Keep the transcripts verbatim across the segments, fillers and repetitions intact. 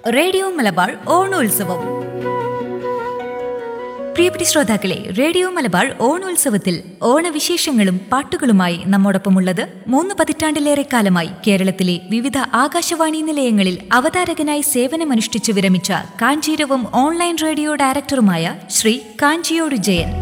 Radio Malabar ഓണോത്സവം. പ്രിയപ്പെട്ട ശ്രോതാക്കളെ, radio Malabar ഓണോത്സവത്തിൽ ഓണവിശേഷങ്ങളും പാട്ടുകളുമായി നമ്മോടൊപ്പമുള്ളത് മൂന്ന് പതിറ്റാണ്ടിലേറെ കാലമായി കേരളത്തിലെ വിവിധ ആകാശവാണി നിലയങ്ങളിൽ അവതാരകനായി സേവനമനുഷ്ഠിച്ചു വിരമിച്ച കാഞ്ചീരവം ഓൺലൈൻ റേഡിയോ ഡയറക്ടറുമായ ശ്രീ കാഞ്ചിയോട് ജയൻ.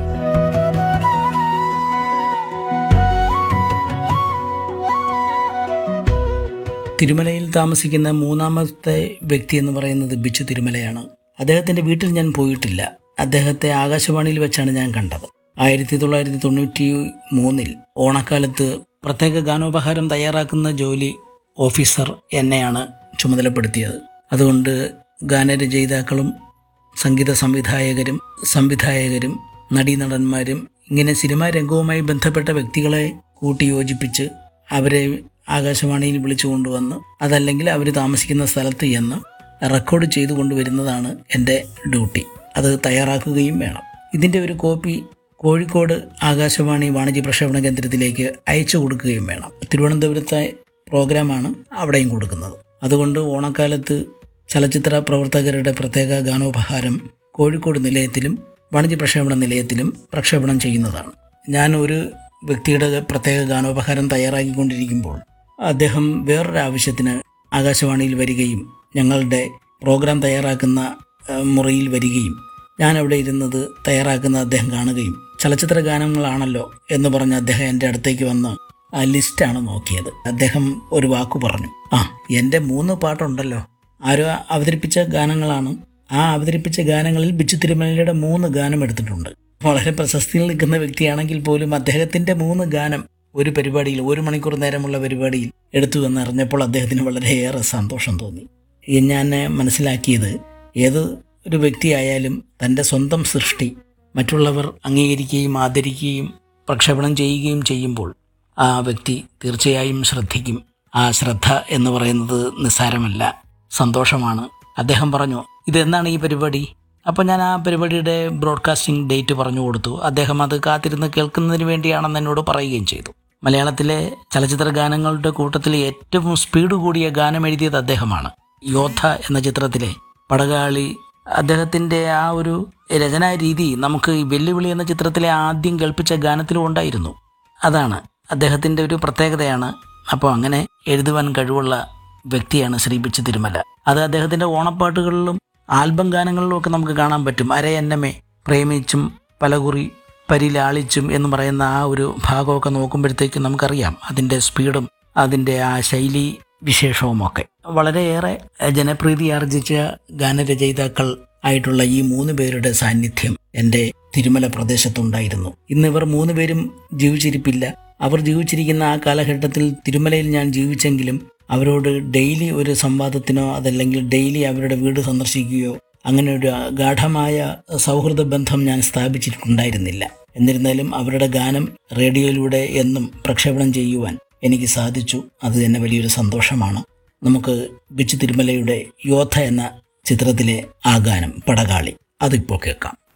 തിരുമലയിൽ താമസിക്കുന്ന മൂന്നാമത്തെ വ്യക്തി എന്ന് പറയുന്നത് ബിച്ചു തിരുമലയാണ്. അദ്ദേഹത്തിൻ്റെ വീട്ടിൽ ഞാൻ പോയിട്ടില്ല. അദ്ദേഹത്തെ ആകാശവാണിയിൽ വെച്ചാണ് ഞാൻ കണ്ടത്. ആയിരത്തി തൊള്ളായിരത്തി തൊണ്ണൂറ്റി മൂന്നിൽ ഓണക്കാലത്ത് പ്രത്യേക ഗാനോപഹാരം തയ്യാറാക്കുന്ന ജോലി ഓഫീസർ എന്നെയാണ് ചുമതലപ്പെടുത്തിയത്. അതുകൊണ്ട് ഗാനരചയിതാക്കളും സംഗീത സംവിധായകരും സംവിധായകരും നടീനടന്മാരും ഇങ്ങനെ സിനിമാ രംഗവുമായി ബന്ധപ്പെട്ട വ്യക്തികളെ കൂട്ടി യോജിപ്പിച്ച് അവരെ ആകാശവാണിയിൽ വിളിച്ചു കൊണ്ടുവന്ന് അതല്ലെങ്കിൽ അവർ താമസിക്കുന്ന സ്ഥലത്ത് ചെന്ന് റെക്കോർഡ് ചെയ്തു കൊണ്ടുവരുന്നതാണ് എൻ്റെ ഡ്യൂട്ടി. അത് തയ്യാറാക്കുകയും വേണം. ഇതിൻ്റെ ഒരു കോപ്പി കോഴിക്കോട് ആകാശവാണി വാണിജ്യ പ്രക്ഷേപണ കേന്ദ്രത്തിലേക്ക് അയച്ചു കൊടുക്കുകയും വേണം. തിരുവനന്തപുരത്തെ പ്രോഗ്രാമാണ് അവിടെയും കൊടുക്കുന്നത്. അതുകൊണ്ട് ഓണക്കാലത്ത് ചലച്ചിത്ര പ്രവർത്തകരുടെ പ്രത്യേക ഗാനോപഹാരം കോഴിക്കോട് നിലയത്തിലും വാണിജ്യ പ്രക്ഷേപണ നിലയത്തിലും പ്രക്ഷേപണം ചെയ്യുന്നതാണ്. ഞാൻ ഒരു വ്യക്തിയുടെ പ്രത്യേക ഗാനോപഹാരം തയ്യാറാക്കിക്കൊണ്ടിരിക്കുമ്പോൾ അദ്ദേഹം വേറൊരു ആവശ്യത്തിന് ആകാശവാണിയിൽ വരികയും ഞങ്ങളുടെ പ്രോഗ്രാം തയ്യാറാക്കുന്ന മുറിയിൽ വരികയും ഞാൻ അവിടെ ഇരുന്നത് തയ്യാറാക്കുന്ന അദ്ദേഹം കാണുകയും ചലച്ചിത്ര ഗാനങ്ങളാണല്ലോ എന്ന് പറഞ്ഞ് അദ്ദേഹം എൻ്റെ അടുത്തേക്ക് വന്ന് ആ ലിസ്റ്റാണ് നോക്കിയത്. അദ്ദേഹം ഒരു വാക്കു പറഞ്ഞു, ആ എൻ്റെ മൂന്ന് പാട്ടുണ്ടല്ലോ, ആരോ അവതരിപ്പിച്ച ഗാനങ്ങളാണ്. ആ അവതരിപ്പിച്ച ഗാനങ്ങളിൽ ബിച്ചു തിരുമലയുടെ മൂന്ന് ഗാനം എടുത്തിട്ടുണ്ട്. വളരെ പ്രശസ്തിയിൽ നിൽക്കുന്ന വ്യക്തിയാണെങ്കിൽ പോലും അദ്ദേഹത്തിൻ്റെ മൂന്ന് ഗാനം ഒരു പരിപാടിയിൽ ഒരു മണിക്കൂർ നേരമുള്ള പരിപാടിയിൽ എടുത്തു എന്നറിഞ്ഞപ്പോൾ അദ്ദേഹത്തിന് വളരെയേറെ സന്തോഷം തോന്നി. ഞാൻ മനസ്സിലാക്കിയത് ഏത് ഒരു വ്യക്തിയായാലും തൻ്റെ സ്വന്തം സൃഷ്ടി മറ്റുള്ളവർ അംഗീകരിക്കുകയും ആദരിക്കുകയും പ്രക്ഷേപണം ചെയ്യുകയും ചെയ്യുമ്പോൾ ആ വ്യക്തി തീർച്ചയായും ശ്രദ്ധിക്കും. ആ ശ്രദ്ധ എന്ന് പറയുന്നത് നിസ്സാരമല്ല, സന്തോഷമാണ്. അദ്ദേഹം പറഞ്ഞു, ഇതെന്നാണ് ഈ പരിപാടി? അപ്പോൾ ഞാൻ ആ പരിപാടിയുടെ ബ്രോഡ്കാസ്റ്റിംഗ് ഡേറ്റ് പറഞ്ഞു കൊടുത്തു. അദ്ദേഹം അത് കാത്തിരുന്ന് കേൾക്കുന്നതിന് വേണ്ടിയാണെന്ന് എന്നോട് പറയുകയും ചെയ്തു. മലയാളത്തിലെ ചലച്ചിത്ര ഗാനങ്ങളുടെ കൂട്ടത്തിൽ ഏറ്റവും സ്പീഡ് കൂടിയ ഗാനം എഴുതിയത് അദ്ദേഹമാണ്. യോദ്ധ എന്ന ചിത്രത്തിലെ പടകാളി, അദ്ദേഹത്തിൻ്റെ ആ ഒരു രചനാ രീതി നമുക്ക് ഈ വെല്ലുവിളി എന്ന ചിത്രത്തിലെ ആദ്യം കേൾപ്പിച്ച ഗാനത്തിലും ഉണ്ടായിരുന്നു. അതാണ് അദ്ദേഹത്തിൻ്റെ ഒരു പ്രത്യേകതയാണ്. അപ്പോൾ അങ്ങനെ എഴുതുവാൻ കഴിവുള്ള വ്യക്തിയാണ് ശ്രീ ബിച്ചു തിരുമല. അത് അദ്ദേഹത്തിൻ്റെ ഓണപ്പാട്ടുകളിലും ആൽബം ഗാനങ്ങളിലും ഒക്കെ നമുക്ക് കാണാൻ പറ്റും. അരയന്നമേ, പ്രേമിച്ചും പലകുറി പരിലാളിച്ചും എന്ന് പറയുന്ന ആ ഒരു ഭാഗമൊക്കെ നോക്കുമ്പോഴത്തേക്കും നമുക്കറിയാം അതിൻ്റെ സ്പീഡും അതിൻ്റെ ആ ശൈലി വിശേഷവുമൊക്കെ. വളരെയേറെ ജനപ്രീതി ആർജിച്ച ഗാനരചയിതാക്കൾ ആയിട്ടുള്ള ഈ മൂന്ന് പേരുടെ സാന്നിധ്യം എൻ്റെ തിരുമല പ്രദേശത്തുണ്ടായിരുന്നു. ഇന്നിവർ മൂന്ന് പേരും ജീവിച്ചിരിപ്പില്ല. അവർ ജീവിച്ചിരിക്കുന്ന ആ കാലഘട്ടത്തിൽ തിരുമലയിൽ ഞാൻ ജീവിച്ചെങ്കിലും അവരോട് ഡെയിലി ഒരു സംവാദത്തിനോ അതല്ലെങ്കിൽ ഡെയിലി അവരുടെ വീട് സന്ദർശിക്കുകയോ അങ്ങനെ ഒരു ഗാഢമായ സൗഹൃദ ബന്ധം ഞാൻ സ്ഥാപിച്ചിട്ടുണ്ടായിരുന്നില്ല. എന്നിരുന്നാലും അവരുടെ ഗാനം റേഡിയോയിലൂടെ എന്നും പ്രക്ഷേപണം ചെയ്യുവാൻ എനിക്ക് സാധിച്ചു. അത് തന്നെ വലിയൊരു സന്തോഷമാണ്. നമുക്ക് ബിച്ചു തിരുമലയുടെ യോദ്ധ എന്ന ചിത്രത്തിലെ ആ ഗാനം പടകാളി അതിപ്പോൾ കേൾക്കാം.